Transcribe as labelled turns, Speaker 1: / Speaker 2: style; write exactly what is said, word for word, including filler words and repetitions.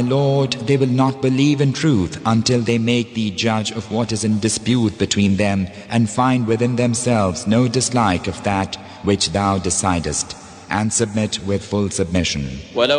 Speaker 1: Lord, they will not believe in truth until they make thee judge of what is in dispute between them and find within themselves no dislike of that which thou decidest, and submit with full submission.